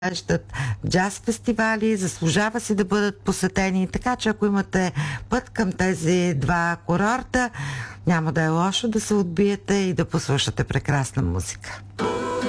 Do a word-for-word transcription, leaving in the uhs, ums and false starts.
провеждат джаз фестивали, заслужава си да бъдат посетени, така че ако имате път към тези два курорта, няма да е лошо да се отбиете и да послушате прекрасна музика.